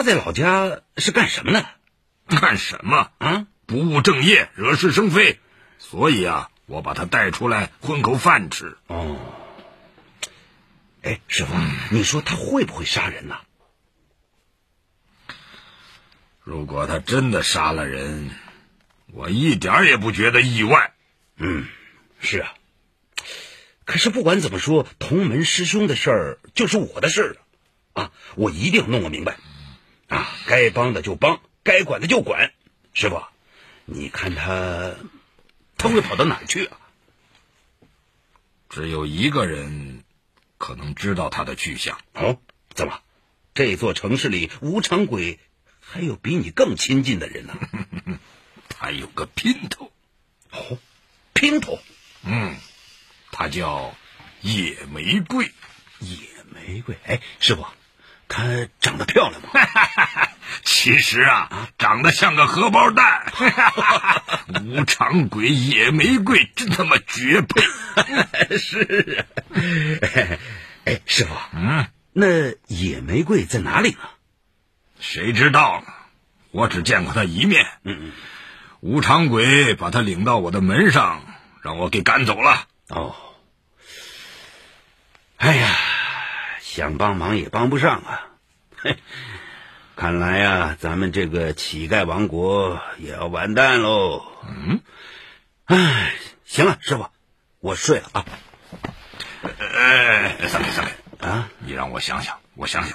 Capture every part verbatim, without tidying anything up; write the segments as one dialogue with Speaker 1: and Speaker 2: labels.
Speaker 1: 在老家是干什么的？
Speaker 2: 干什么啊？不务正业，惹是生非，所以啊，我把他带出来混口饭吃。
Speaker 1: 哦，哎，师傅，嗯、你说他会不会杀人呢？
Speaker 2: 如果他真的杀了人，我一点也不觉得意外。
Speaker 1: 嗯，是啊。可是不管怎么说，同门师兄的事儿就是我的事儿啊！啊，我一定弄个明白。啊，该帮的就帮，该管的就管。师傅，你看他，他会跑到哪儿去啊？
Speaker 2: 只有一个人可能知道他的去向。
Speaker 1: 哦，怎么？这座城市里无常鬼还有比你更亲近的人呢？
Speaker 2: 他有个姘头。
Speaker 1: 哦，姘头？
Speaker 2: 嗯，他叫野玫瑰。
Speaker 1: 野玫瑰？哎，师傅，她长得漂亮吗？
Speaker 2: 其实啊，长得像个荷包蛋。无常鬼野玫瑰真他妈绝配。
Speaker 1: 是啊。哎，师傅，
Speaker 2: 嗯，
Speaker 1: 那野玫瑰在哪里呢？
Speaker 2: 谁知道呢？我只见过他一面。
Speaker 1: 嗯嗯。
Speaker 2: 无常鬼把他领到我的门上，让我给赶走了。
Speaker 1: 哦。哎呀，想帮忙也帮不上啊。嘿，看来啊，咱们这个乞丐王国也要完蛋喽。
Speaker 2: 嗯。
Speaker 1: 哎，行了，师傅，我睡了啊。
Speaker 2: 哎，三妹三妹
Speaker 1: 啊，
Speaker 2: 你让我想想，我想想。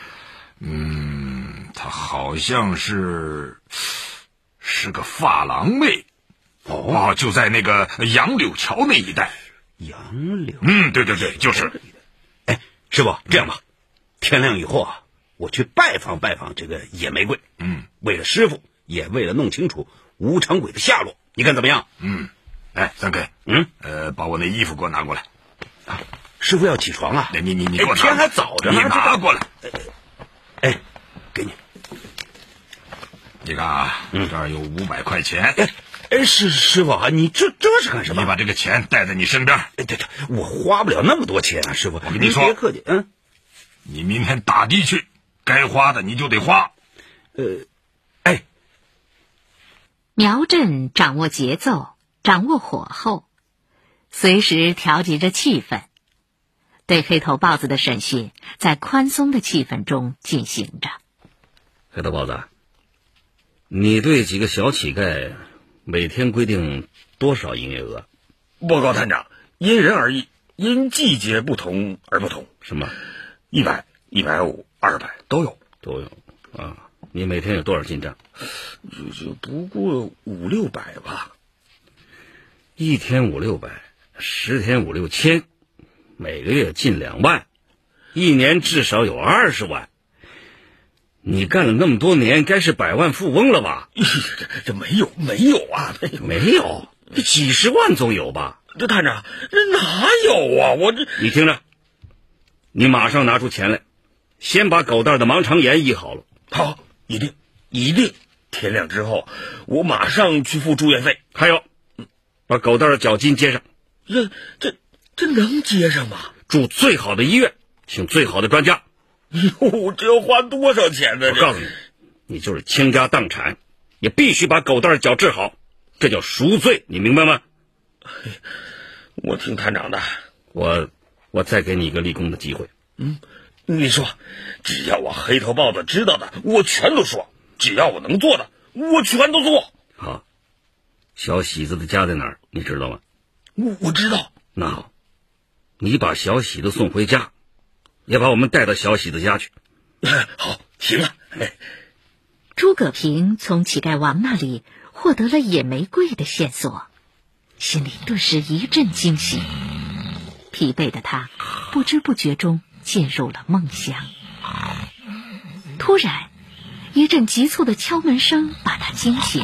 Speaker 2: 嗯，他好像是是个发廊妹。哦，就在那个杨柳桥那一带。
Speaker 1: 杨柳？
Speaker 2: 嗯，对对对，就是。
Speaker 1: 哎，师傅，这样吧，天亮以后啊，我去拜访拜访这个野玫瑰。
Speaker 2: 嗯，
Speaker 1: 为了师傅，也为了弄清楚无常鬼的下落，你看怎么样？
Speaker 2: 嗯，哎，三 K，
Speaker 1: 嗯，
Speaker 2: 呃，把我那衣服给我拿过来。
Speaker 1: 啊，师傅要起床啊！
Speaker 2: 你你你给我拿，
Speaker 1: 天还早着呢，
Speaker 2: 你拿过来。
Speaker 1: 哎，给你。
Speaker 2: 这个啊，
Speaker 1: 嗯，
Speaker 2: 这儿有五百块钱。
Speaker 1: 哎哎，师师傅啊，你这这是干什么？
Speaker 2: 你把这个钱带在你身边。
Speaker 1: 哎，对对，我花不了那么多钱啊，师傅。
Speaker 2: 我跟你说，
Speaker 1: 别客气，嗯。
Speaker 2: 你明天打的去，该花的你就得花。
Speaker 1: 呃，哎。
Speaker 3: 苗振掌握节奏，掌握火候，随时调节着气氛。对黑头豹子的审讯在宽松的气氛中进行着。
Speaker 4: 黑头豹子，你对几个小乞丐每天规定多少营业额？
Speaker 5: 报告探长，因人而异，因季节不同而不同。
Speaker 4: 什么？
Speaker 5: 一百、一百五、二百都有，
Speaker 4: 都有啊。你每天有多少进账？
Speaker 5: 就就不过五六百吧。
Speaker 4: 一天五六百，十天五六千，每个月近两万，一年至少有二十万。你干了那么多年，该是百万富翁了吧？
Speaker 5: 这这没有没有啊，没有
Speaker 4: 没有，这几十万总有吧？
Speaker 5: 这探长，这哪有啊？我这
Speaker 4: 你听着，你马上拿出钱来，先把狗蛋的盲肠炎医好了。
Speaker 5: 好，一定一定，天亮之后我马上去付住院费。
Speaker 4: 还有，把狗蛋的脚筋接上。
Speaker 5: 这这这能接上吗？
Speaker 4: 住最好的医院，请最好的专家。
Speaker 5: 哟，这要花多少钱呢？
Speaker 4: 我告诉你，你就是倾家荡产，也必须把狗蛋的脚治好，这叫赎罪，你明白吗？
Speaker 5: 我听探长的，
Speaker 4: 我我再给你一个立功的机会。
Speaker 5: 嗯，你说，只要我黑头豹子知道的，我全都说；只要我能做的，我全都做。
Speaker 4: 好，小喜子的家在哪儿？你知道吗？
Speaker 5: 我我知道。
Speaker 4: 那好，你把小喜子送回家，也把我们带到小喜子家去。
Speaker 5: 好，行了。
Speaker 3: 诸葛平从乞丐王那里获得了野玫瑰的线索，心里顿时一阵惊喜。疲惫的他不知不觉中进入了梦乡。突然，一阵急促的敲门声把他惊醒。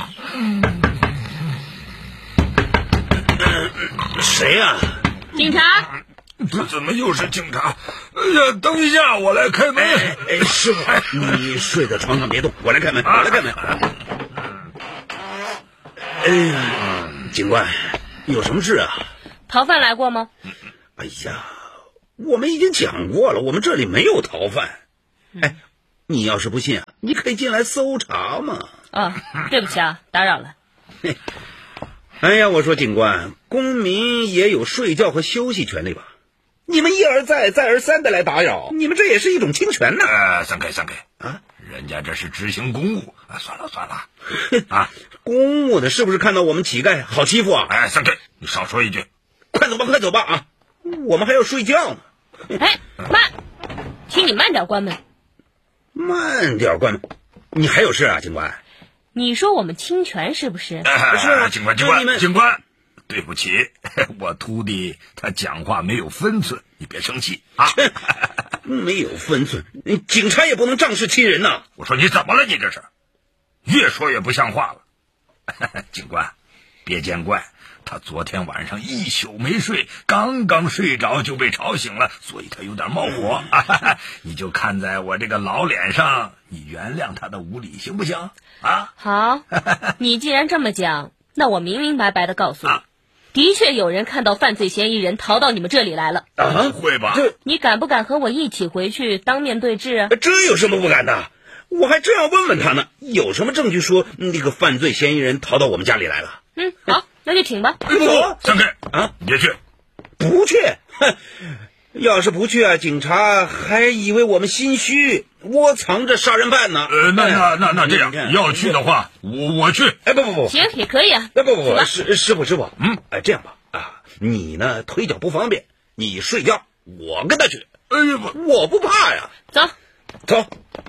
Speaker 1: 呃、谁呀、啊？
Speaker 6: 警察。
Speaker 2: 这怎么又是警察？哎呀，等一下，我来开门。
Speaker 1: 哎哎，师傅，你睡在床上别动，我来开门，我来开门。哎呀，警官，有什么事啊？
Speaker 6: 逃犯来过吗？
Speaker 1: 哎呀，我们已经讲过了，我们这里没有逃犯。哎， 你要是不信啊，你可以进来搜查嘛。
Speaker 6: 啊，对不起啊，打扰了。
Speaker 1: 哎呀，我说警官，公民也有睡觉和休息权利吧？你们一而再再而三的来打扰，你们这也是一种侵权呐！
Speaker 2: 呃，散开散开
Speaker 1: 啊！
Speaker 2: 人家这是执行公务啊，算了算了啊！
Speaker 1: 公务的是不是看到我们乞丐好欺负啊？
Speaker 2: 哎，散开！你少说一句，
Speaker 1: 快走吧，快走吧啊！我们还要睡觉呢。
Speaker 6: 哎，慢，请你慢点关门。
Speaker 1: 慢点关门。你还有事啊，警官？
Speaker 6: 你说我们侵权是不是？
Speaker 2: 哎、
Speaker 1: 是啊，
Speaker 2: 警官，警官，警官，对不起，我徒弟他讲话没有分寸，你别生气啊。
Speaker 1: 没有分寸，警察也不能仗势欺人呐。
Speaker 2: 我说你怎么了？你这是越说越不像话了。警官，别见怪，他昨天晚上一宿没睡，刚刚睡着就被吵醒了，所以他有点冒火。你就看在我这个老脸上，你原谅他的无礼行不行？啊，
Speaker 6: 好，你既然这么讲，那我明明白白的告诉你，啊、的确有人看到犯罪嫌疑人逃到你们这里来了。
Speaker 2: 啊，会吧？
Speaker 1: 这
Speaker 6: 你敢不敢和我一起回去当面对质啊？
Speaker 1: 这有什么不敢的？我还真要问问他呢，有什么证据说那个犯罪嫌疑人逃到我们家里来了？
Speaker 6: 嗯，好，那就请吧。
Speaker 1: 不不，
Speaker 2: 散开
Speaker 1: 啊！
Speaker 2: 你别去，
Speaker 1: 不去。要是不去啊，警察还以为我们心虚，窝藏着杀人犯呢。
Speaker 2: 呃，那那那那这样，要去的话，我我去。
Speaker 1: 哎，不不不，
Speaker 6: 行，也可以啊。
Speaker 1: 哎，不不不，师师傅师傅，
Speaker 2: 嗯，
Speaker 1: 哎，这样吧，啊，你呢腿脚不方便，你睡觉，我跟他去。
Speaker 2: 哎呀不，
Speaker 1: 我不怕呀。
Speaker 6: 走，
Speaker 1: 走。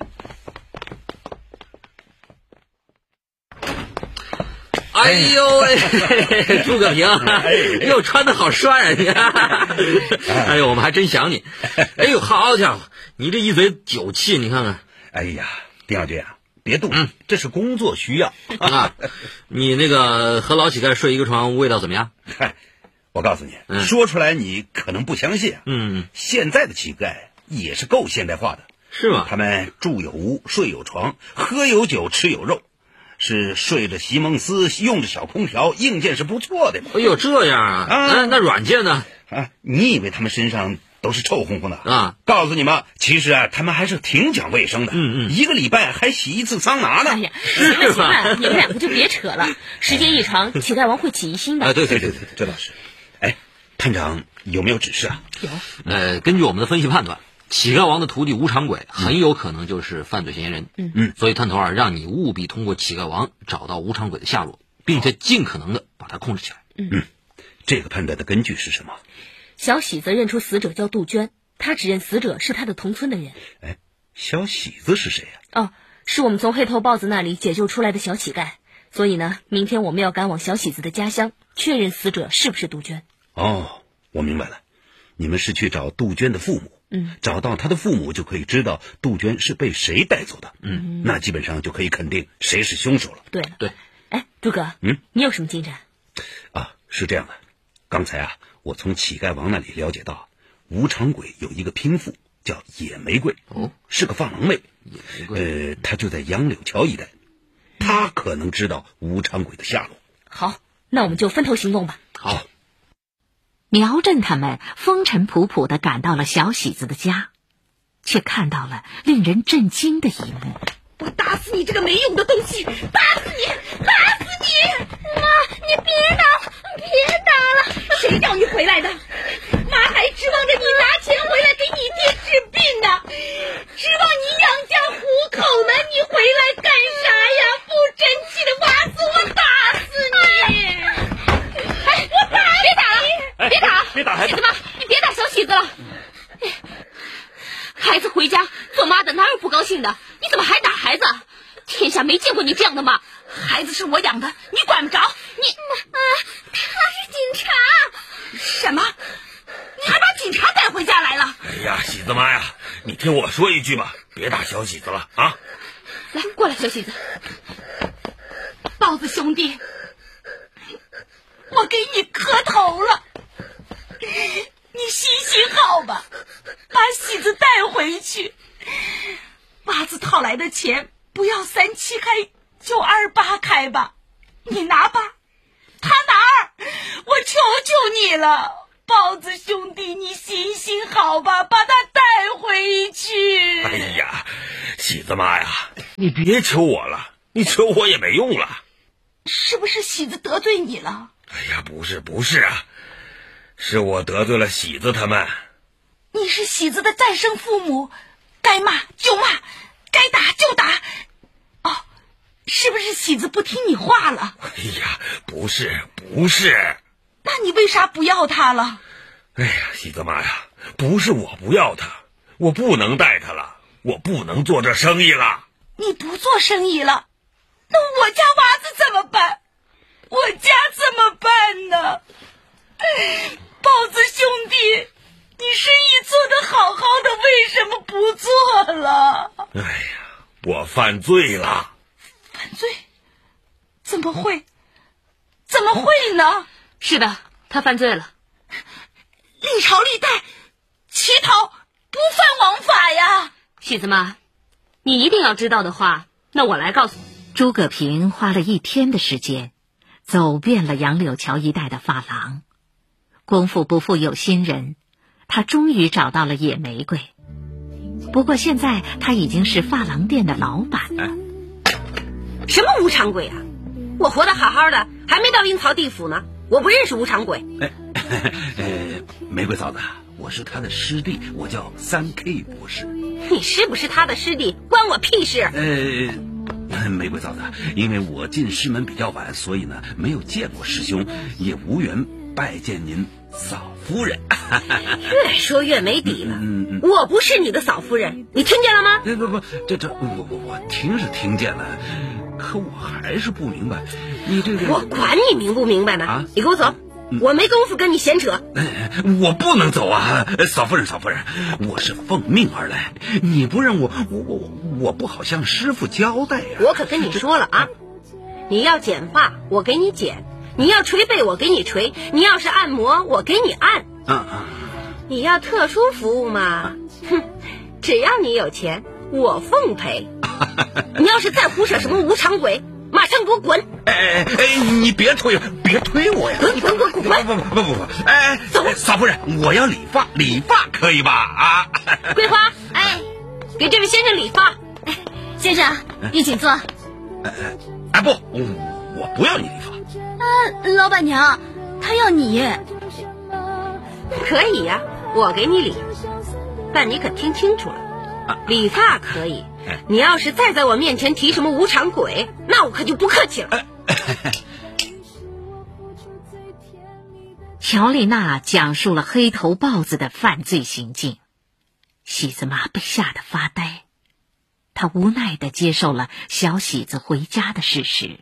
Speaker 7: 哎呦喂，诸葛平，又穿得好帅啊你！哎呦，我们还真想你。哎呦，好家伙，你这一嘴酒气，你看看。
Speaker 1: 哎呀，丁小军啊，别动，嗯，这是工作需要
Speaker 7: 啊。你那个和老乞丐睡一个床，味道怎么样？
Speaker 1: 嗨，我告诉你，
Speaker 7: 嗯、
Speaker 1: 说出来你可能不相信啊。
Speaker 7: 嗯，
Speaker 1: 现在的乞丐也是够现代化的，
Speaker 7: 是吗？
Speaker 1: 他们住有屋，睡有床，喝有酒，吃有肉。是睡着席梦思，用着小空调，硬件是不错的嘛。
Speaker 7: 哎呦，这样啊？啊那那软件呢？
Speaker 1: 啊，你以为他们身上都是臭烘烘的
Speaker 7: 啊？
Speaker 1: 告诉你们，其实啊，他们还是挺讲卫生的。
Speaker 7: 嗯嗯，
Speaker 1: 一个礼拜还洗一次桑拿呢。
Speaker 6: 哎呀，行了行了，你们两个就别扯了，时间一长，乞丐王会起疑心的。
Speaker 1: 啊，对对对对，这倒是。哎，探长有没有指示啊？
Speaker 6: 有。
Speaker 7: 呃，根据我们的分析判断。乞丐王的徒弟吴长鬼很有可能就是犯罪嫌疑人，
Speaker 6: 嗯
Speaker 7: 嗯，所以探头啊，让你务必通过乞丐王找到吴长鬼的下落，并且尽可能的把他控制起来。
Speaker 6: 嗯
Speaker 1: 嗯，这个判断的根据是什么？
Speaker 6: 小喜子认出死者叫杜鹃，他指认死者是他的同村的人。
Speaker 1: 哎，小喜子是谁呀、
Speaker 6: 啊？哦，是我们从黑头豹子那里解救出来的小乞丐。所以呢，明天我们要赶往小喜子的家乡，确认死者是不是杜鹃。
Speaker 1: 哦，我明白了，你们是去找杜鹃的父母。
Speaker 6: 嗯，
Speaker 1: 找到他的父母就可以知道杜鹃是被谁带走的。
Speaker 7: 嗯，
Speaker 1: 那基本上就可以肯定谁是凶手了。
Speaker 6: 对了，
Speaker 7: 对，
Speaker 6: 哎，朱哥，
Speaker 1: 嗯，
Speaker 6: 你有什么进展？
Speaker 1: 啊，是这样的，刚才啊，我从乞丐王那里了解到，吴长鬼有一个拼妇叫野玫瑰，
Speaker 7: 哦，
Speaker 1: 是个放狼妹，
Speaker 7: 野玫瑰，
Speaker 1: 呃，她就在杨柳桥一带，她可能知道吴长鬼的下落。
Speaker 6: 好，那我们就分头行动吧。
Speaker 7: 好。
Speaker 3: 苗震他们风尘仆仆地赶到了小喜子的家，却看到了令人震惊的一幕。
Speaker 8: 我打死你这个没用的东西！打死你！打死你！妈，你别打，别打了！谁叫你回来的？妈还指望着你拿钱回来给你爹治病呢，指望你养家糊口呢。你回来干啥呀？不争气的娃子，我打死你！哎，我打你！别打了！别打！
Speaker 1: 别打孩子！
Speaker 8: 喜子妈，你别打小喜子了。孩子回家做妈的哪有不高兴的？你怎么还打孩子？天下没见过你这样的妈！孩子是我养的，你管不着。你啊，他是警察。什么？你还把警察带回家来了？
Speaker 5: 哎呀，喜子妈呀，你听我说一句吧，别打小喜子了啊！
Speaker 8: 来，过来，小喜子。豹子兄弟，我给你磕头了。你行行好吧，把喜子带回去。娃子讨来的钱不要三七开，就二八开吧。你拿吧，他拿二，我求求你了。 豹子兄弟，你行行好吧，把他带回去。
Speaker 5: 哎呀，喜子妈呀，你别求我了，你求我也没用了。
Speaker 8: 是不是喜子得罪你了？
Speaker 5: 哎呀，不是不是啊，是我得罪了喜子他们。
Speaker 8: 你是喜子的再生父母，该骂就骂，该打就打。哦，是不是喜子不听你话了？
Speaker 5: 哎呀，不是不是。
Speaker 8: 那你为啥不要他了？
Speaker 5: 哎呀，喜子妈呀，不是我不要他，我不能带他了，我不能做这生意了。
Speaker 8: 你不做生意了，那我家娃子怎么办？我家怎么办呢？豹子兄弟，你生意做得好好的，为什么不做了？
Speaker 5: 哎呀，我犯罪了。
Speaker 8: 犯罪？怎么会？怎么会呢？
Speaker 6: 是的，他犯罪了。
Speaker 8: 历朝历代乞讨不犯王法呀。
Speaker 6: 喜子妈，你一定要知道的话，那我来告诉你。
Speaker 3: 诸葛平花了一天的时间，走遍了杨柳桥一带的发廊。功夫不负有心人，他终于找到了野玫瑰。不过现在他已经是发廊店的老板了。
Speaker 9: 什么无常鬼啊！我活得好好的，还没到阴曹地府呢，我不认识无常鬼。
Speaker 1: 哎，呃，玫瑰嫂子，我是他的师弟，我叫三 K 博士。
Speaker 9: 你是不是他的师弟，关我屁事？
Speaker 1: 呃，玫瑰嫂子，因为我进师门比较晚，所以呢没有见过师兄，也无缘拜见您嫂夫人。
Speaker 9: 越说越没底了。
Speaker 1: 嗯嗯，
Speaker 9: 我不是你的嫂夫人，你听见了吗？
Speaker 1: 不不不，这这我我我听是听见了，可我还是不明白，你这个……
Speaker 9: 我管你明不明白呢！
Speaker 1: 啊，
Speaker 9: 你给我走，
Speaker 1: 嗯、
Speaker 9: 我没工夫跟你闲扯。
Speaker 1: 我不能走啊，嫂夫人，嫂夫人，我是奉命而来，你不让我，我我我不好向师傅交代呀、
Speaker 9: 啊。我可跟你说了啊，你要剪发，我给你剪；你要捶背，我给你捶；你要是按摩，我给你按。
Speaker 1: 啊啊！
Speaker 9: 你要特殊服务嘛，哼，只要你有钱，我奉陪。你要是再胡扯什么无常鬼，马上给我滚！
Speaker 1: 哎哎哎，你别推，别推我呀！
Speaker 9: 你滚滚滚！
Speaker 1: 不不不不不！哎，
Speaker 9: 走，
Speaker 1: 嫂夫人，我要理发，理发可以吧？啊！
Speaker 9: 桂花，哎，给这位先生理发。
Speaker 6: 哎，先生，你请坐。
Speaker 1: 哎哎不，我不要你理发。
Speaker 6: 啊，老板娘，他要你。
Speaker 9: 可以呀、啊，我给你理，但你可听清楚了，啊、理发可以，你要是再在我面前提什么无常鬼，那我可就不客气了。
Speaker 3: 乔丽娜讲述了黑头豹子的犯罪行径，喜子妈被吓得发呆，她无奈地接受了小喜子回家的事实。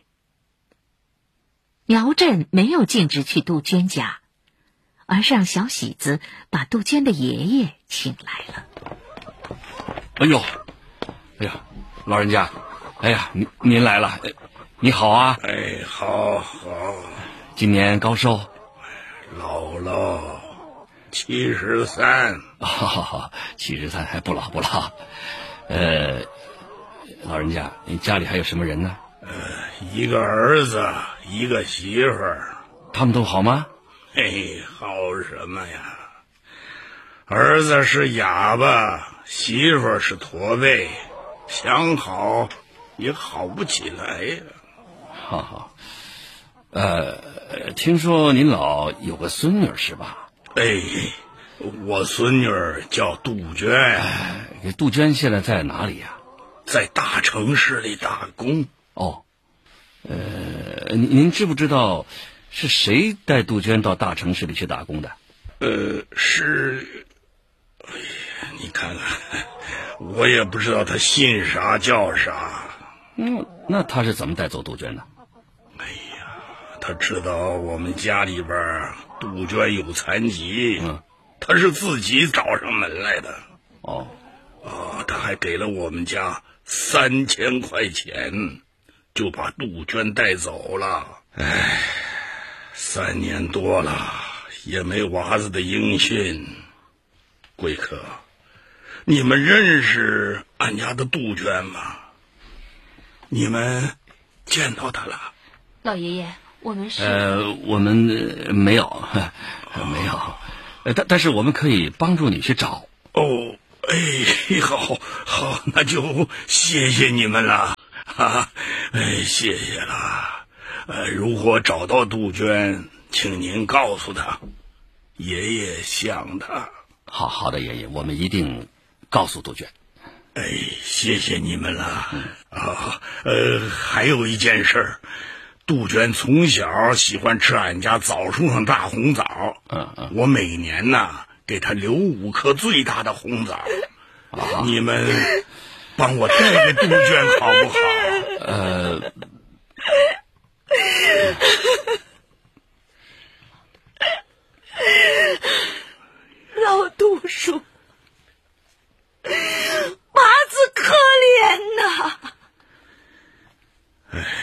Speaker 3: 苗振没有径直去杜鹃家，而是让小喜子把杜鹃的爷爷请来了。
Speaker 4: 哎呦，哎呀，老人家，哎呀，您您来了，你好啊！
Speaker 2: 哎，好好，
Speaker 4: 今年高寿？
Speaker 2: 老了，七十三。
Speaker 4: 哦，七十三还不老不老。呃，老人家，你家里还有什么人呢？
Speaker 2: 呃，一个儿子，一个媳妇儿。
Speaker 4: 他们都好吗？
Speaker 2: 嘿，好什么呀？儿子是哑巴，媳妇儿是驼背，想好也好不起来呀。
Speaker 4: 好好，呃，听说您老有个孙女是吧？
Speaker 2: 哎，我孙女叫杜鹃。
Speaker 4: 哎，杜鹃现在在哪里呀、啊？
Speaker 2: 在大城市里打工。
Speaker 4: 哦，呃，您您知不知道是谁带杜鹃到大城市里去打工的？
Speaker 2: 呃，是，哎呀，你看看，我也不知道他姓啥叫啥。
Speaker 4: 嗯，那他是怎么带走杜鹃的？
Speaker 2: 哎呀，他知道我们家里边杜鹃有残疾，嗯，他是自己找上门来的。
Speaker 4: 哦，
Speaker 2: 啊，他还给了我们家三千块钱，就把杜鹃带走了。唉，三年多了，也没娃子的音讯。贵客，你们认识俺家的杜鹃吗？你们见到他了？
Speaker 6: 老爷爷， 我们是
Speaker 4: 呃，我们、呃、没有，没有，呃，但但是我们可以帮助你去找。
Speaker 5: 哦，哎，好，好，那就谢谢你们了，啊，哎，谢谢了。呃，如果找到杜鹃，请您告诉他，爷爷想他。
Speaker 4: 好好的，爷爷，我们一定告诉杜鹃。
Speaker 5: 哎，谢谢你们了。嗯、啊，呃，还有一件事儿。杜鹃从小喜欢吃俺家枣树上大红枣，
Speaker 4: 嗯嗯，
Speaker 5: 我每年呢给她留五颗最大的红枣，啊、你们帮我带给杜鹃好不好？
Speaker 4: 呃，
Speaker 8: 老杜叔，麻子可怜呐！
Speaker 5: 唉。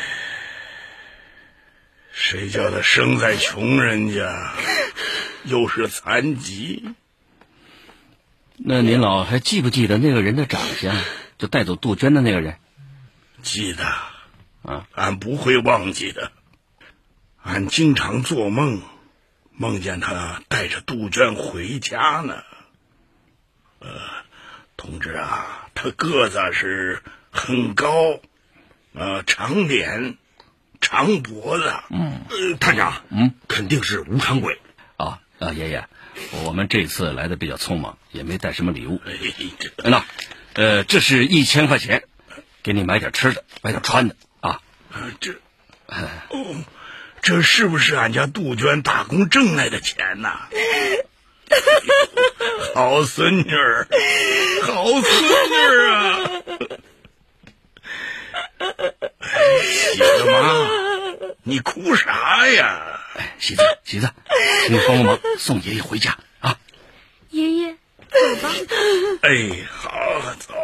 Speaker 5: 谁叫他生在穷人家，又是残疾？
Speaker 4: 那您老还记不记得那个人的长相？就带走杜鹃的那个人？
Speaker 5: 记得
Speaker 4: 啊，
Speaker 5: 俺不会忘记的。俺经常做梦，梦见他带着杜鹃回家呢。呃，同志啊，他个子是很高，呃，长脸。长脖子，
Speaker 4: 嗯，
Speaker 1: 呃，探长，
Speaker 4: 嗯，
Speaker 1: 肯定是无常鬼。
Speaker 4: 啊啊，爷爷，我们这次来的比较匆忙，也没带什么礼物。
Speaker 5: 哎，这
Speaker 4: 那，呃，这是一千块钱，给你买点吃的，买点穿的啊。
Speaker 5: 这，哦，这是不是俺家杜鹃打工挣来的钱呐？好孙女儿，好孙女儿啊！喜子妈，你哭啥呀？
Speaker 4: 哎，喜子，喜子，请你帮帮忙，送爷爷回家啊！
Speaker 6: 爷爷，走吧。
Speaker 5: 哎，好，走。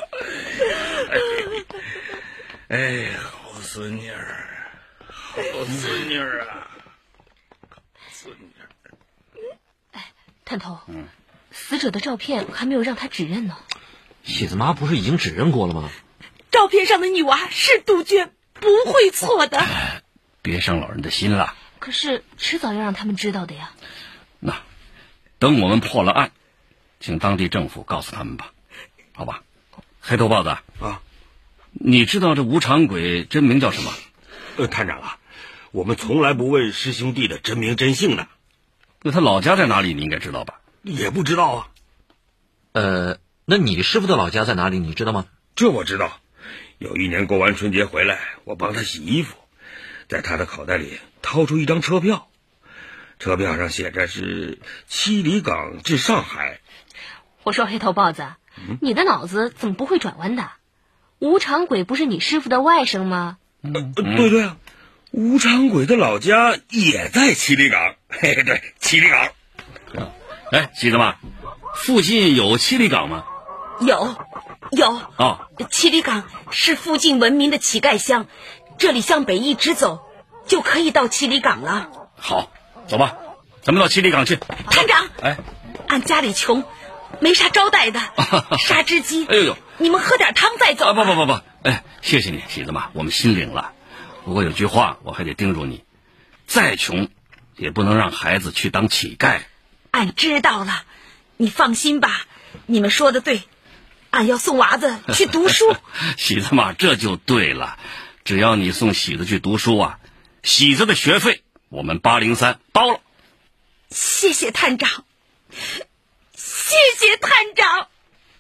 Speaker 5: 哎，哎好孙女儿，好孙女儿啊，孙女儿。
Speaker 6: 哎，探头，嗯，死者的照片还没有让他指认呢。
Speaker 7: 喜子妈不是已经指认过了吗？
Speaker 8: 照片上的女娃是杜鹃，不会错的。
Speaker 4: 哎，别伤老人的心了。
Speaker 6: 可是迟早要让他们知道的呀。
Speaker 4: 那，等我们破了案，请当地政府告诉他们吧，好吧？黑头豹子
Speaker 1: 啊，
Speaker 4: 你知道这无常鬼真名叫什么？
Speaker 1: 呃，探长啊，我们从来不问师兄弟的真名真姓的。
Speaker 4: 那他老家在哪里？你应该知道吧？
Speaker 1: 也不知道啊。
Speaker 7: 呃，那你师傅的老家在哪里？你知道吗？
Speaker 1: 这我知道。有一年过完春节回来，我帮他洗衣服，在他的口袋里掏出一张车票，车票上写着是七里港至上海。
Speaker 6: 我说黑头豹子，嗯、你的脑子怎么不会转弯的？无常鬼不是你师傅的外甥吗？
Speaker 1: 嗯、呃，对对啊，无常鬼的老家也在七里港。嘿嘿，对，七里港。
Speaker 4: 哎，喜子妈，附近有七里港吗？
Speaker 8: 有。有
Speaker 4: 哦，
Speaker 8: 七里港是附近闻名的乞丐乡，这里向北一直走，就可以到七里港了。
Speaker 4: 好，走吧，咱们到七里港去。
Speaker 8: 探长，
Speaker 4: 哎，
Speaker 8: 俺家里穷，没啥招待的，杀只鸡。
Speaker 4: 哎呦呦，
Speaker 8: 你们喝点汤再走。
Speaker 4: 啊不不不不，哎，谢谢你，喜子妈，我们心领了。不过有句话我还得叮嘱你，再穷也不能让孩子去当乞丐。
Speaker 8: 俺知道了，你放心吧，你们说的对。俺要送娃子去读书。
Speaker 4: 喜子妈，这就对了，只要你送喜子去读书啊，喜子的学费我们八零三包了。
Speaker 8: 谢谢探长，谢谢探长。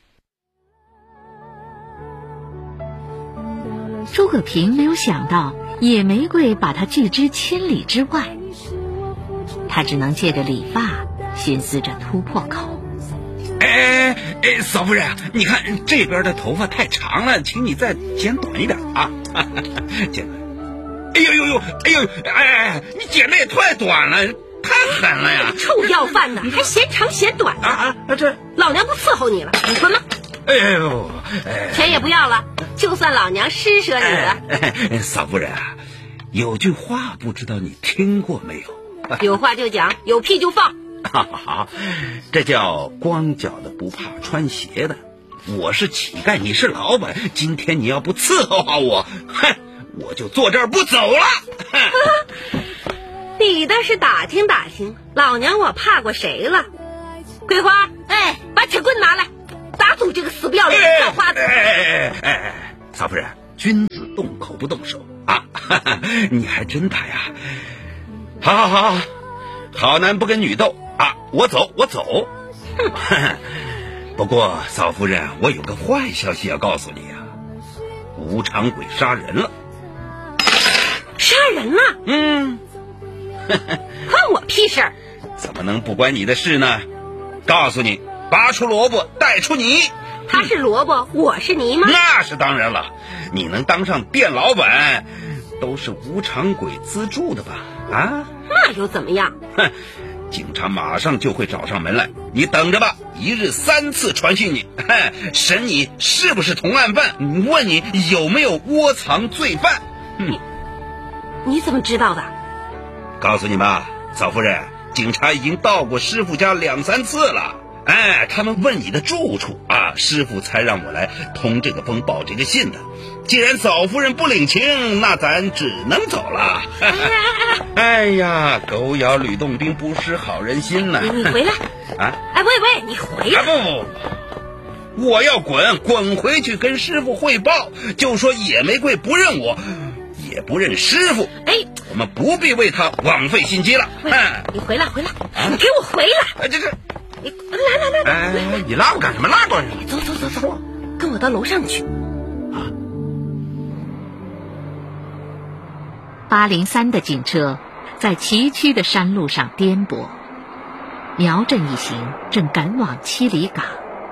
Speaker 3: 诸葛平没有想到野玫瑰把他拒之千里之外，他只能借着理发寻思着突破口。
Speaker 1: 哎哎哎，嫂夫人，你看这边的头发太长了，请你再剪短一点啊！剪短。哎呦呦呦，哎呦，哎哎，你剪的也太短了，太狠了呀！
Speaker 8: 臭要饭的，还嫌长嫌短
Speaker 1: 啊啊！啊这
Speaker 8: 老娘不伺候你了，你滚吧！
Speaker 1: 哎哎不，哎，
Speaker 9: 钱也不要了，就算老娘施舍你了。
Speaker 1: 哎哎，嫂夫人啊，有句话不知道你听过没有？
Speaker 9: 有话就讲，有屁就放。
Speaker 1: 好好，这叫光脚的不怕穿鞋的。我是乞丐，你是老板，今天你要不伺候好我，哼，我就坐这儿不走了。
Speaker 9: 你倒是打听打听，老娘我怕过谁了？桂花，哎，把铁棍拿来，打赌这个死不要脸的叫花子！
Speaker 1: 哎哎哎哎，嫂夫人，君子动口不动手啊！哈哈，你还真大呀！好好好好，好男不跟女斗啊！我走我走。哼，不过嫂夫人，我有个坏消息要告诉你啊，无常鬼杀人了。
Speaker 9: 杀人了？
Speaker 1: 嗯，
Speaker 9: 关我屁事儿！
Speaker 1: 怎么能不关你的事呢？告诉你，拔出萝卜带出泥。
Speaker 9: 他是萝卜，我是泥吗？
Speaker 1: 那是当然了，你能当上店老板，都是无常鬼资助的吧？啊？
Speaker 9: 那又怎么样？
Speaker 1: 哼，警察马上就会找上门来，你等着吧！一日三次传讯你，审你是不是同案犯，问你有没有窝藏罪犯。嗯，
Speaker 9: 你你怎么知道的？
Speaker 1: 告诉你吧，嫂夫人，警察已经到过师傅家两三次了。哎，他们问你的住处啊，师傅才让我来通这个风报这个信的。既然嫂夫人不领情，那咱只能走了。
Speaker 9: 哎哎哎
Speaker 1: 哎呀，狗咬吕洞宾，不识好人心呐！
Speaker 9: 你你回来
Speaker 1: 啊！
Speaker 9: 哎喂喂，你回来！
Speaker 1: 啊、不不不，我要滚滚回去跟师傅汇报，就说野玫瑰不认我，也不认师傅。
Speaker 9: 哎，
Speaker 1: 我们不必为他枉费心机了。
Speaker 9: 哎，你回来回来，啊、你给我回来！
Speaker 1: 哎，这这。
Speaker 9: 你来来来来，
Speaker 1: 哎，你拉我干什么？拉过来！
Speaker 9: 走走走走，跟我到楼上去。
Speaker 1: 啊！
Speaker 3: 八零三的警车在崎岖的山路上颠簸，苗振一行正赶往七里港。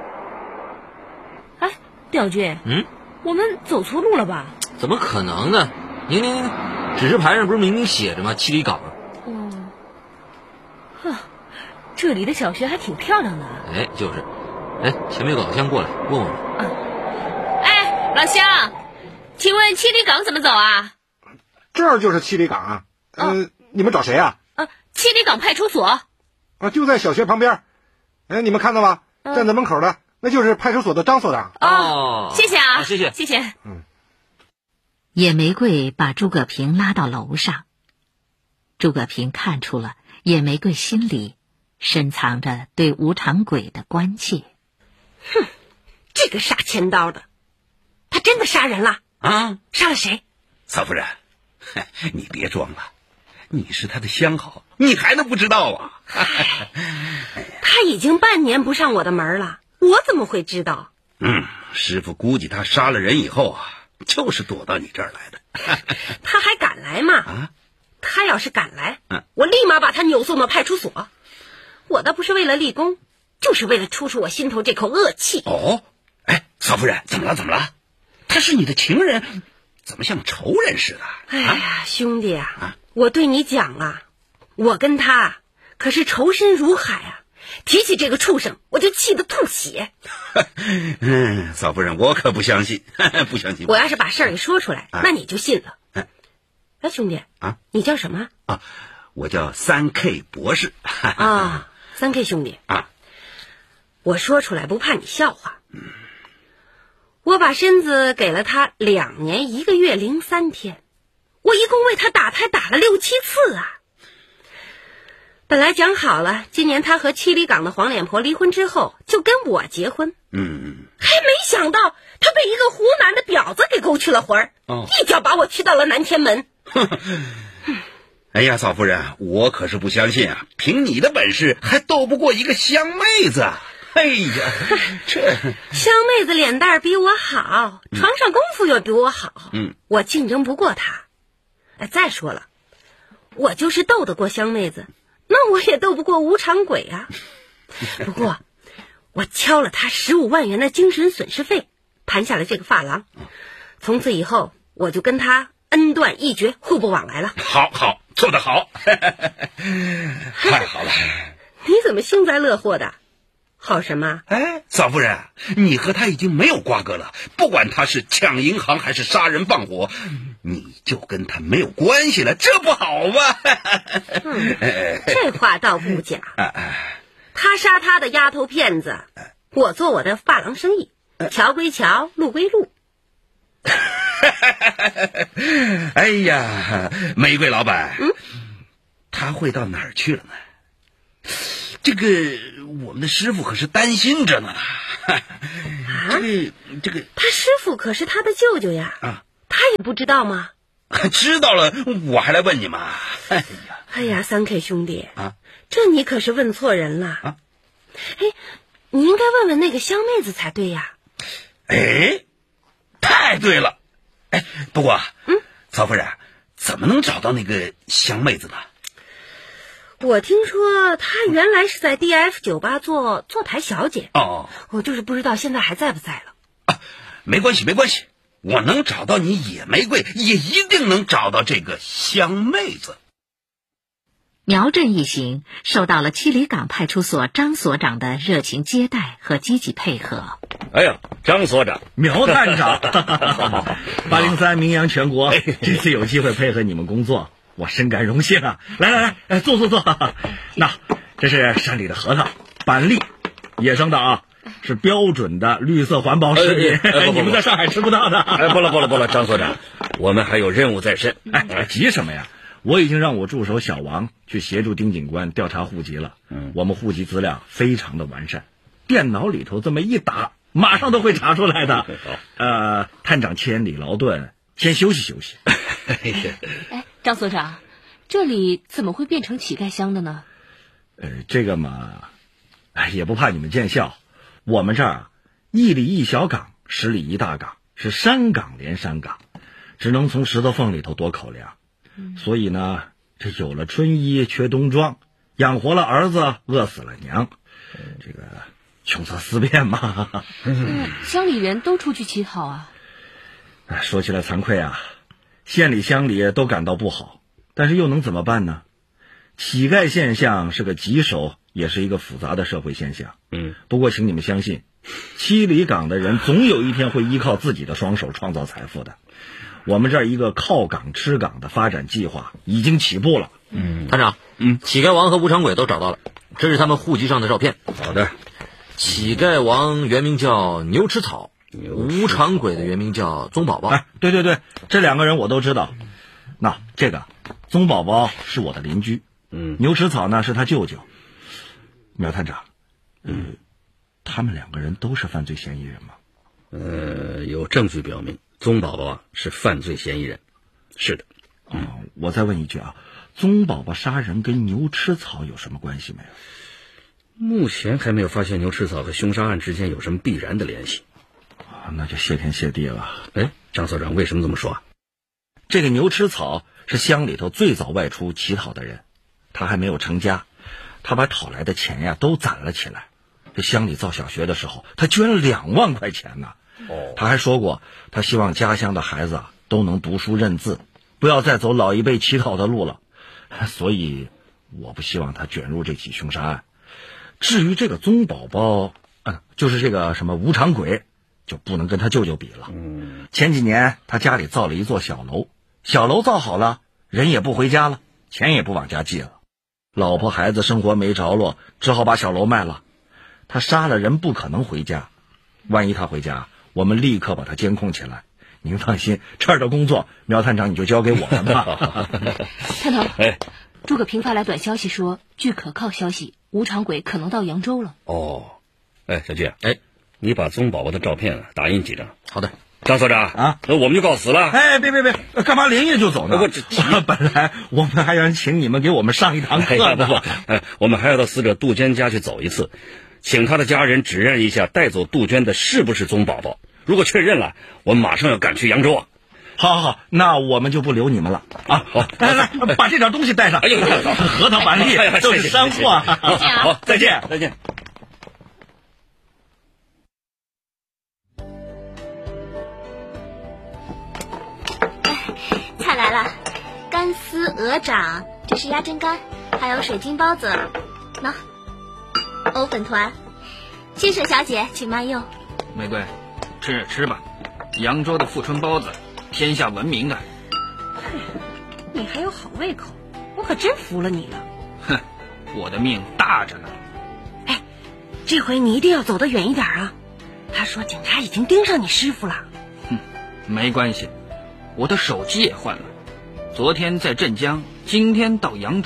Speaker 6: 哎，刁军，
Speaker 7: 嗯，
Speaker 6: 我们走错路了吧？
Speaker 7: 怎么可能呢？您您您，指示牌上不是明明写着吗？七里港。
Speaker 6: 哦，呵。这里的小学还挺漂亮的。
Speaker 7: 哎，就是，哎，前面有个老乡过来问我。
Speaker 6: 啊，哎，老乡，请问七里港怎么走啊？
Speaker 10: 这儿就是七里港啊。呃，哦、你们找谁啊？
Speaker 6: 啊，七里港派出所。
Speaker 10: 啊，就在小学旁边。哎，你们看到吗？嗯、站在门口的，那就是派出所的张所长。
Speaker 6: 哦，谢谢啊，
Speaker 7: 啊谢谢，
Speaker 6: 谢谢。
Speaker 10: 嗯。
Speaker 3: 野玫瑰把诸葛平拉到楼上，诸葛平看出了野玫瑰心里深藏着对无常鬼的关切。
Speaker 9: 哼，这个杀千刀的，他真的杀人了
Speaker 1: 啊？
Speaker 9: 杀了谁？
Speaker 1: 嫂夫人，你别装了，你是他的相好，你还能不知道啊？
Speaker 9: 他已经半年不上我的门了，我怎么会知道？
Speaker 1: 嗯，师傅估计他杀了人以后啊，就是躲到你这儿来的。
Speaker 9: 他还敢来吗？
Speaker 1: 啊，
Speaker 9: 他要是敢来，
Speaker 1: 嗯，
Speaker 9: 我立马把他扭送到派出所。我倒不是为了立功，就是为了出出我心头这口恶气。
Speaker 1: 哦，哎，嫂夫人，怎么了？怎么了？他是你的情人，怎么像仇人似的？
Speaker 9: 哎呀，啊、兄弟啊，啊，我对你讲啊，我跟他可是仇深如海啊！提起这个畜生，我就气得吐血。
Speaker 1: 嗯，嫂夫人，我可不相信，不相信。
Speaker 9: 我要是把事儿给说出来，啊、那你就信了。
Speaker 1: 哎、
Speaker 9: 啊，兄弟
Speaker 1: 啊，
Speaker 9: 你叫什么
Speaker 1: 啊？我叫三 K 博士。
Speaker 9: 啊。三 K 兄弟
Speaker 1: 啊，
Speaker 9: 我说出来不怕你笑话。嗯，我把身子给了他两年一个月零三天，我一共为他打胎打了六七次啊。本来讲好了，今年他和七里港的黄脸婆离婚之后，就跟我结婚。
Speaker 1: 嗯，
Speaker 9: 还没想到他被一个湖南的婊子给勾去了魂儿，
Speaker 1: 哦，
Speaker 9: 一脚把我踢到了南天门。
Speaker 1: 哎呀，嫂夫人，我可是不相信啊！凭你的本事，还斗不过一个香妹子。哎呀，这
Speaker 9: 香妹子脸蛋比我好，床上功夫又比我好，
Speaker 1: 嗯，
Speaker 9: 我竞争不过她。哎，再说了，我就是斗得过香妹子，那我也斗不过无常鬼啊。不过，我敲了他十五万元的精神损失费，盘下了这个发廊。从此以后，我就跟他恩断义绝，互不往来了。
Speaker 1: 好好。做得好，太好了！
Speaker 9: 你怎么幸灾乐祸的？好什么？
Speaker 1: 哎，嫂夫人，你和他已经没有瓜葛了。不管他是抢银行还是杀人放火，你就跟他没有关系了，这不好吗？
Speaker 9: 嗯、这话倒不假。他杀他的丫头片子，我做我的发廊生意，桥归桥，路归路。
Speaker 1: 哎呀，玫瑰老板，
Speaker 9: 嗯，
Speaker 1: 他会到哪儿去了呢？这个我们的师傅可是担心着呢。
Speaker 9: 啊，
Speaker 1: 这个这个，
Speaker 9: 他师傅可是他的舅舅呀。
Speaker 1: 啊，
Speaker 9: 他也不知道吗？
Speaker 1: 知道了，我还来问你吗？哎呀，
Speaker 9: 哎呀，三 K 兄弟
Speaker 1: 啊，
Speaker 9: 这你可是问错人了
Speaker 1: 啊！
Speaker 9: 哎，你应该问问那个香妹子才对呀。
Speaker 1: 哎，太对了。哎，不过，嗯，曹夫人，怎么能找到那个香妹子呢？
Speaker 9: 我听说她原来是在 D F 酒吧做坐台小姐。
Speaker 1: 哦，
Speaker 9: 我就是不知道现在还在不在了。
Speaker 1: 啊，没关系，没关系，我能找到你野玫瑰，也一定能找到这个香妹子。
Speaker 3: 苗镇一行受到了七里岗派出所张所长的热情接待和积极配合。
Speaker 4: 哎呀，张所长，
Speaker 11: 苗探长，八零三名扬全国，这次有机会配合你们工作，我深感荣幸啊！来来来，坐坐坐。那这是山里的核桃，板栗，野生的啊，是标准的绿色环保食品，
Speaker 4: 哎哎、
Speaker 11: 你们在上海吃不到的。
Speaker 4: 哎，不了不了不了，张所长，我们还有任务在身。
Speaker 11: 哎，急什么呀？我已经让我助手小王去协助丁警官调查户籍了。嗯，我们户籍资料非常的完善，电脑里头这么一打，马上都会查出来的。呃，探长千里劳顿，先休息休息。
Speaker 6: 哎，张所长，这里怎么会变成乞丐乡的呢？
Speaker 11: 呃，这个嘛，哎，也不怕你们见笑。我们这儿啊，一里一小岗，十里一大岗，是山岗连山岗，只能从石头缝里头夺口粮。所以呢，这有了春衣缺冬装，养活了儿子饿死了娘，这个穷则思变嘛。
Speaker 6: 嗯，乡里人都出去乞讨啊。
Speaker 11: 说起来惭愧啊，县里乡里都感到不好，但是又能怎么办呢？乞丐现象是个棘手，也是一个复杂的社会现象。嗯，不过请你们相信，七里岗的人总有一天会依靠自己的双手创造财富的。我们这儿一个靠岗吃岗的发展计划已经起步了。
Speaker 7: 嗯，探长，嗯，乞丐王和无常鬼都找到了，这是他们户籍上的照片。
Speaker 4: 好的。
Speaker 7: 乞丐王原名叫牛吃草，无常鬼的原名叫宗宝宝。
Speaker 11: 哎，对对对，这两个人我都知道。那这个宗宝宝是我的邻居，嗯，牛吃草呢是他舅舅。苗探长，嗯，他们两个人都是犯罪嫌疑人吗？
Speaker 4: 呃，有证据表明宗宝宝啊是犯罪嫌疑人。是的。
Speaker 11: 哦，我再问一句啊，宗宝宝杀人跟牛吃草有什么关系没有？
Speaker 4: 目前还没有发现牛吃草和凶杀案之间有什么必然的联系。
Speaker 11: 啊，那就谢天谢地了。
Speaker 4: 哎，张所长为什么这么说啊？
Speaker 11: 这个牛吃草是乡里头最早外出乞讨的人，他还没有成家，他把讨来的钱呀都攒了起来。这乡里造小学的时候，他捐了两万块钱呢。哦，他还说过，他希望家乡的孩子啊都能读书认字，不要再走老一辈乞讨的路了。所以，我不希望他卷入这起凶杀案。至于这个宗宝宝，嗯，就是这个什么无常鬼，就不能跟他舅舅比了。嗯，前几年他家里造了一座小楼，小楼造好了，人也不回家了，钱也不往家寄了，老婆孩子生活没着落，只好把小楼卖了。他杀了人不可能回家，万一他回家，我们立刻把他监控起来。您放心，这儿的工作，苗探长你就交给我们吧。
Speaker 6: 探长，哎，诸葛平发来短消息说，据可靠消息，无常鬼可能到扬州了。
Speaker 4: 哦，哎，小俊，哎，你把宗宝宝的照片打印几张。
Speaker 7: 好的。
Speaker 4: 张所长啊，那我们就告辞了。
Speaker 11: 哎，别别别，干嘛连夜就走呢？
Speaker 4: 不，这
Speaker 11: 本来我们还想请你们给我们上一堂课呢。
Speaker 4: 不不，哎，我们还要到死者杜鹃家去走一次，请他的家人指认一下带走杜鹃的是不是宗宝宝。如果确认了，我们马上要赶去扬州啊！
Speaker 11: 好，好，好，那我们就不留你们了啊！好，来来，把这点东西带上。哎呦，核桃板栗都是山货。
Speaker 4: 好，再见，再见。
Speaker 8: 菜来了，干丝鹅掌，这是鸭胗干，还有水晶包子，喏，藕粉团。先生小姐，请慢用。
Speaker 12: 玫瑰，吃着吃吧，扬州的富春包子，天下闻名的。
Speaker 9: 你还有好胃口，我可真服了你了。
Speaker 12: 哼，我的命大着呢。
Speaker 9: 哎，这回你一定要走得远一点啊！他说警察已经盯上你师傅了。
Speaker 12: 哼，没关系，我的手机也换了，昨天在镇江，今天到扬州，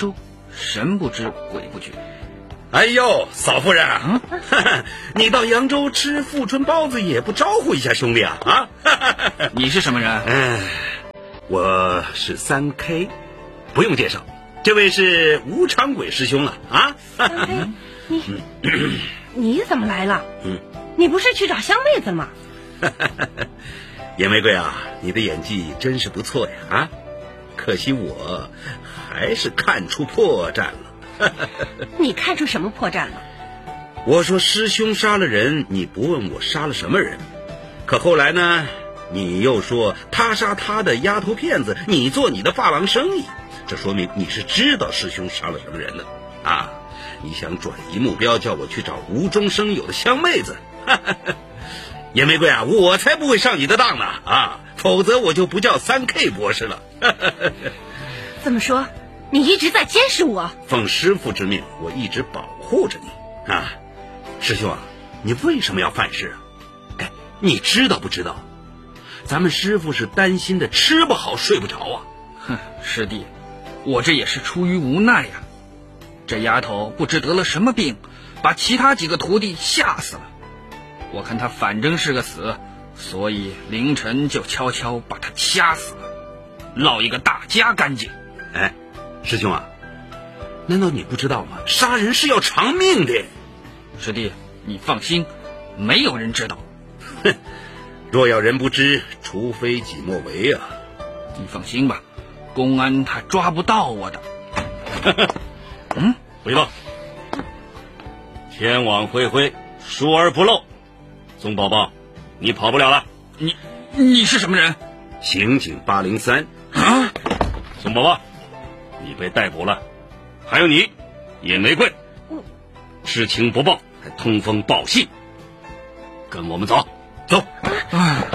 Speaker 12: 神不知鬼不觉。
Speaker 1: 哎呦，嫂夫人，嗯、你到扬州吃富春包子也不招呼一下兄弟啊？啊，
Speaker 12: 你是什么人？
Speaker 1: 嗯，我是三 K， 不用介绍，这位是吴长鬼师兄了啊。
Speaker 9: 三 K， 你你怎么来了？嗯，你不是去找香妹子吗？
Speaker 1: 野玫瑰啊，你的演技真是不错呀啊！可惜我还是看出破绽了。
Speaker 9: 你看出什么破绽了？
Speaker 1: 我说师兄杀了人，你不问我杀了什么人，可后来呢，你又说他杀他的丫头片子，你做你的发廊生意，这说明你是知道师兄杀了什么人的啊！你想转移目标，叫我去找无中生有的香妹子。野玫瑰啊，我才不会上你的当呢啊！否则我就不叫三 K 博士了。
Speaker 9: 这么说，你一直在监视我？
Speaker 1: 奉师父之命，我一直保护着你啊！师兄啊，你为什么要犯事啊？哎，你知道不知道？咱们师父是担心的吃不好睡不着啊！
Speaker 12: 哼，师弟，我这也是出于无奈呀。这丫头不知得了什么病，把其他几个徒弟吓死了。我看他反正是个死，所以凌晨就悄悄把他掐死了，落一个大家干净。
Speaker 1: 哎，师兄啊，难道你不知道吗？杀人是要偿命的。
Speaker 12: 师弟，你放心，没有人知道。
Speaker 1: 哼，若要人不知，除非己莫为啊。
Speaker 12: 你放心吧，公安他抓不到我的。
Speaker 4: 嗯，回报，天网恢恢，疏而不漏。宋宝宝，你跑不了了。
Speaker 12: 你你是什么人？
Speaker 1: 刑警八零三。
Speaker 4: 啊，宋宝宝，你被逮捕了。还有你，野玫瑰，知情不报，还通风报信，跟我们走，走。啊